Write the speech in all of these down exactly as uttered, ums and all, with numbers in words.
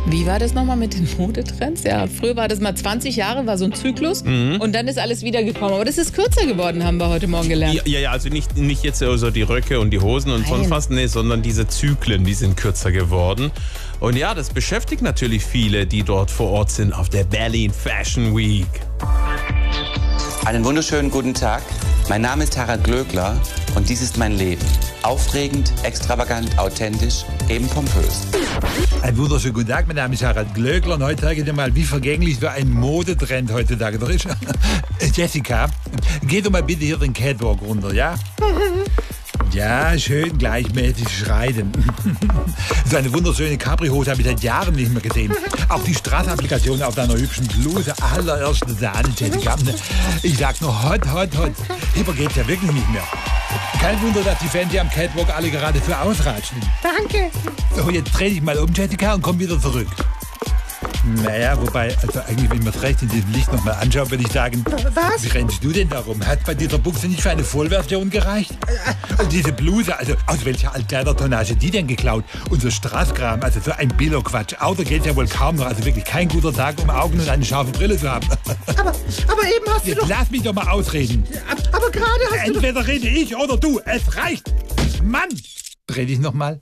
Wie war das nochmal mit den Modetrends? Ja, früher war das mal zwanzig Jahre, war so ein Zyklus mhm. und dann ist alles wieder gekommen. Aber das ist kürzer geworden, haben wir heute Morgen gelernt. Ja, ja, also nicht, nicht jetzt so die Röcke und die Hosen und Nein. sonst was, nee, sondern diese Zyklen, die sind kürzer geworden. Und ja, das beschäftigt natürlich viele, die dort vor Ort sind auf der Berlin Fashion Week. Einen wunderschönen guten Tag. Mein Name ist Harald Glöckler und dies ist mein Leben. Aufregend, extravagant, authentisch, eben pompös. Ein wunderschönen guten Tag, mein Name ist Harald Glöckler und heute zeige ich dir mal, wie vergänglich so ein Modetrend heutzutage doch ist. Jessica, geh doch mal bitte hier den Catwalk runter, ja? Ja, schön gleichmäßig schreiten. So eine wunderschöne Capri-Hose habe ich seit Jahren nicht mehr gesehen. Auch die Straßapplikation auf deiner hübschen Bluse, allererste Sahne, Jessica. Ich sag nur hot, hot, hot. Hipper geht's ja wirklich nicht mehr. Kein Wunder, dass die Fans hier am Catwalk alle gerade für ausratschen. Danke. So, jetzt dreh dich mal um, Jessica, und komm wieder zurück. Naja, wobei, also eigentlich, wenn man es recht in diesem Licht nochmal anschaut, würde ich sagen, was? Wie rennst du denn darum? Hat bei dieser Buchse nicht für eine Vollversion gereicht? Und diese Bluse, also aus welcher Altkleidertonnage die denn geklaut? Unser Straßkram, also so ein Billo-Quatsch. Auto geht ja wohl kaum noch, also wirklich kein guter Tag, um Augen und eine scharfe Brille zu haben. Aber, aber eben hast Jetzt du doch... lass mich doch mal ausreden. Aber, aber gerade hast Entweder du doch... rede ich oder du, es reicht. Mann! Dreh dich nochmal.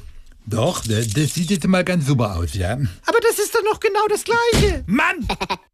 Doch, das, das sieht jetzt mal ganz super aus, ja? Aber das ist doch noch genau das Gleiche. Mann!